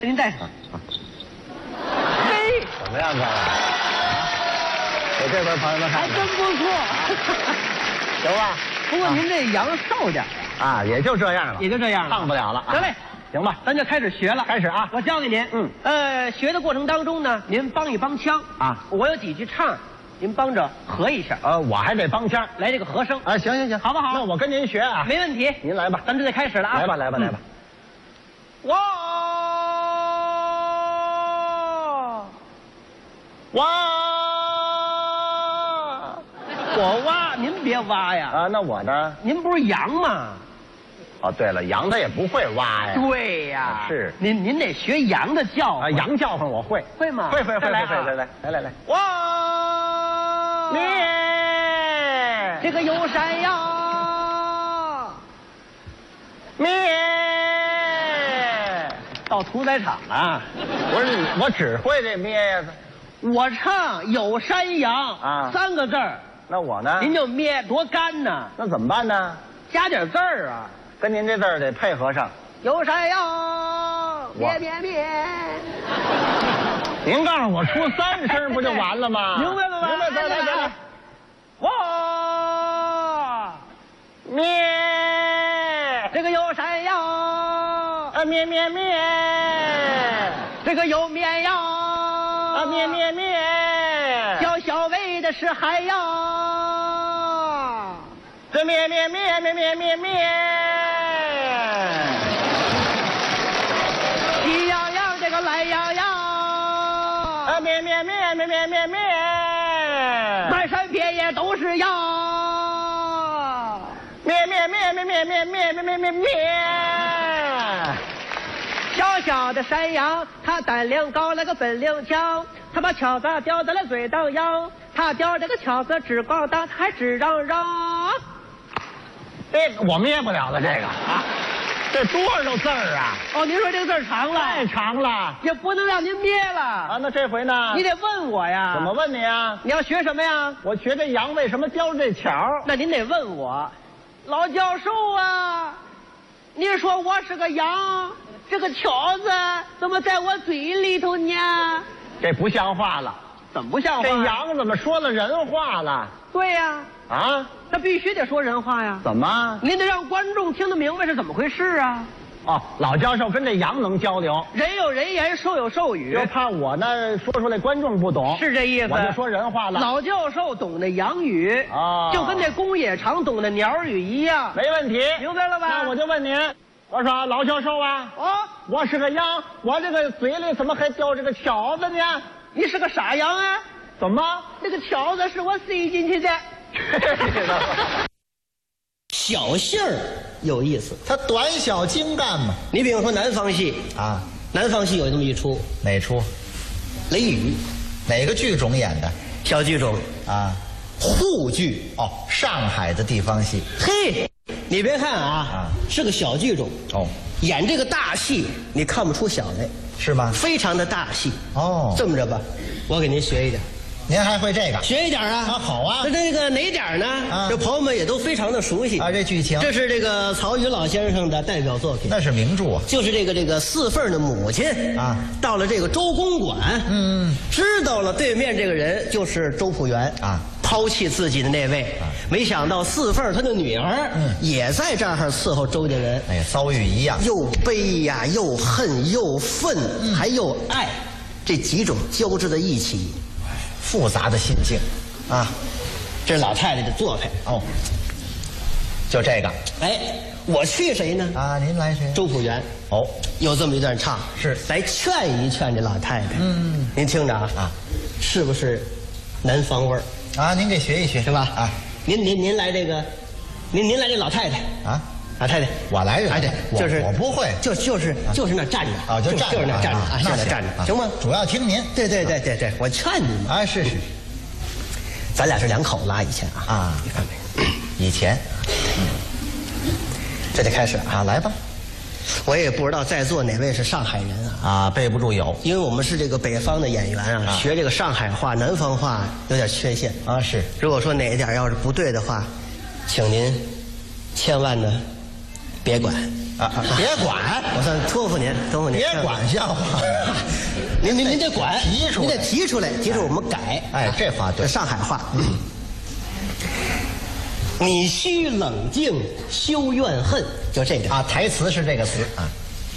您带上。嘿， 怎么样，各位？给这边朋友们看， 还真不错， 行吧？ 不过您这羊瘦点啊，也就这样了， 也就这样了， 胖不了了。 得嘞， 行吧， 咱就开始学了。 开始啊， 我教给您。学的过程当中呢，您帮一帮腔啊。 我有几句唱，您帮着和一下。 我还得帮腔， 来这个和声。 啊，行行行， 好不好？ 那我跟您学啊， 没问题。 您来吧， 咱这就开始了啊。 来吧，来吧，来吧。挖， 我挖，您别挖呀。 啊，那我呢？ 您不是羊吗？ 哦，对了，羊它也不会挖呀。 对呀， 是。 您得学羊的叫啊，羊叫唤我会。 会吗？ 会。来。 哇！ 咩！ 这个有山羊。 咩！ 到屠宰场了。 不是，我只会这咩呀。 我唱有山羊啊 3个字儿， 那我呢？ 您就咩，多干呐！ 那怎么办呢？ 加点字儿啊， 跟您这字儿得配合上。 有山羊，咩咩咩。 您告诉我出3声不就完了吗？ 明白了吗？ 明白，来。 哇！ 咩！ 这个有山羊， 啊咩。 这个有绵羊， 啊咩。 叫小伟的是海洋， 这咩。 喜羊羊这个懒羊羊， 啊咩。 满山遍野都是羊， 咩。 小小的山羊，它胆量高，那个本领强，它把敲子叼在了嘴当央，它叼这个敲子直咣当，它还直嚷嚷。 我灭不了了这个啊，这多少字儿啊？ 哦，您说这个字儿长了， 太长了， 也不能让您灭了啊。那这回呢？ 你得问我呀。 怎么问你啊？ 你要学什么呀？ 我学这羊为什么叼着这桥？ 那您得问我，老教授啊，您说我是个羊，这个条子怎么在我嘴里头呢？ 这不像话了。 怎么不像话？ 这羊怎么说了人话了？ 对呀。 啊， 那必须得说人话呀。 怎么？ 您得让观众听得明白是怎么回事啊。 哦，老教授跟这羊能交流， 人有人言，兽有兽语， 就怕我呢说出来观众不懂， 是这意思。 我就说人话了。 老教授懂得洋语啊， 就跟那工野长懂得鸟语一样。 没问题， 明白了吧？ 那我就问您，我说老教授啊，我是个羊，我这个嘴里怎么还叼着个条子呢？ 你是个傻羊啊？ 怎么？ 那个条子是我塞进去的。小姓儿有意思， 它短小精干嘛。 你比如说南方戏啊， 南方戏有这么一出哪出？ 《雷雨》， 哪个剧种演的？ 小剧种啊， 沪剧。 哦，上海的地方戏。 嘿，你别看啊，是个小剧种哦， 演这个大戏你看不出小来， 是吗？ 非常的大戏哦。 这么着吧，我给您学一点。 您还会这个？ 学一点啊！ 好啊。 这个哪点呢？这朋友们也都非常的熟悉啊。这剧情， 这是这个曹禺老先生的代表作品， 那是名著啊。 就是这个四凤的母亲啊， 到了这个周公馆，知道了对面这个人就是周朴园啊， 抛弃自己的那位，没想到四凤她的女儿也在这儿伺候周家人， 哎，遭遇一样， 又悲呀，又恨，又愤，还又爱，这几种交织在一起。 复杂的心境，啊， 这是老太太的做派哦。就这个， 哎，我去谁呢？ 啊，您来谁？ 周朴园。 哦， 有这么一段唱， 是来劝一劝这老太太。您听着啊，是不是南方味儿啊？您给学一学， 是吧？ 啊， 您来这个，您来这老太太啊。 老太太， 我来人， 哎，对，就是我不会， 就是那站着啊，就就是那站着啊，就那站着，行吗？ 主要听您， 对，我劝你嘛啊，是， 咱俩是两口子以前啊，你看没？ 以前， 这就开始啊，来吧。 我也不知道在座哪位是上海人啊，背不住有， 因为我们是这个北方的演员啊，学这个上海话、南方话有点缺陷啊。是， 如果说哪一点要是不对的话，请您千万呢别管别管， 我算托付您，托付您。 别管像话。 您得管， 提出来， 您得提出来，提出我们改。 哎，这话对， 上海话。你须冷静，休怨恨，就这个啊，台词是这个词啊。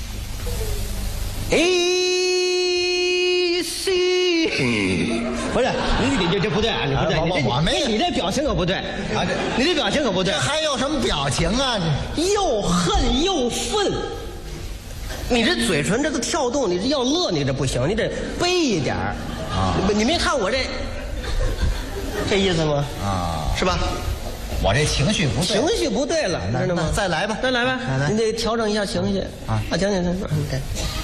不是，你这不对啊，你不对，你这表情可不对啊，你这表情可不对。 还有什么表情啊？ 又恨又愤，你这嘴唇这都跳动，你这要乐你这不行，你得悲一点啊。你没看我这意思吗？啊，是吧？ 我这情绪不对， 情绪不对了，知道吗？ 再来吧， 再来吧，你得调整一下情绪啊！行。